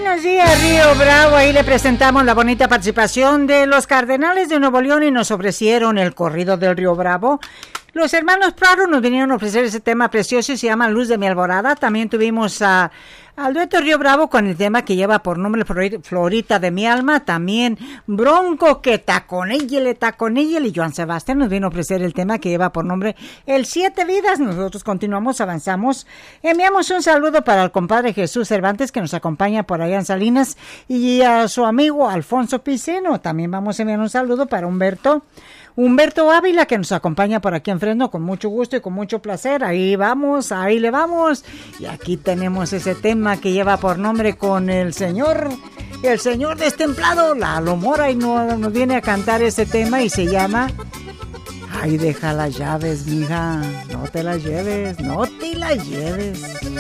Buenos días, Río Bravo. Ahí le presentamos la bonita participación de los Cardenales de Nuevo León y nos ofrecieron el corrido del Río Bravo. Los hermanos Prado nos vinieron a ofrecer ese tema precioso y se llama Luz de mi Alborada. También tuvimos al dueto Río Bravo con el tema que lleva por nombre Florita de mi Alma. También Bronco que taconille y Joan Sebastián nos vino a ofrecer el tema que lleva por nombre El Siete Vidas. Nosotros continuamos, avanzamos. Enviamos un saludo para el compadre Jesús Cervantes que nos acompaña por allá en Salinas y a su amigo Alfonso Piceno. También vamos a enviar un saludo para Humberto Ávila, que nos acompaña por aquí en Fresno con mucho gusto y con mucho placer. Ahí vamos, ahí le vamos. Y aquí tenemos ese tema que lleva por nombre con el señor destemplado, Lalo Mora, y nos viene a cantar ese tema y se llama Ay, deja las llaves, mija, no te las lleves.